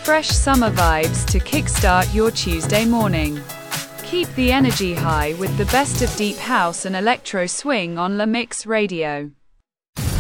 fresh summer vibes to kickstart your Tuesday morning. Keep the energy high with the best of deep house and electro swing on La Mix Radio.